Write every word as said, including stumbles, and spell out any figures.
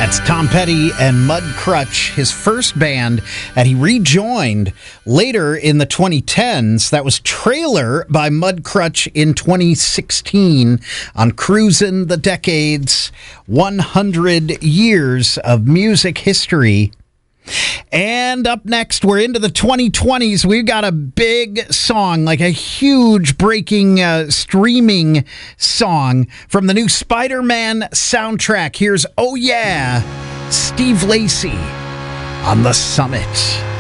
That's Tom Petty and Mud Crutch, his first band that he rejoined later in the twenty tens. That was Trailer by Mud Crutch in twenty sixteen on Cruisin' the Decades, one hundred years of music history. And up next, we're into the twenty twenties. We've got a big song, like a huge breaking uh, streaming song from the new Spider-Man soundtrack. Here's Oh Yeah, Steve Lacy on The Summit.